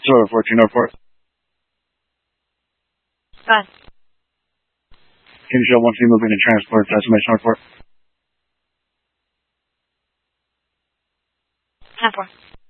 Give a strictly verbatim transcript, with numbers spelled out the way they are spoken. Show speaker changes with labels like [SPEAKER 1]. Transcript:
[SPEAKER 1] Zero fourteen oh four.
[SPEAKER 2] Five.
[SPEAKER 1] Can you show one C moving and transport estimation report?
[SPEAKER 2] Half four.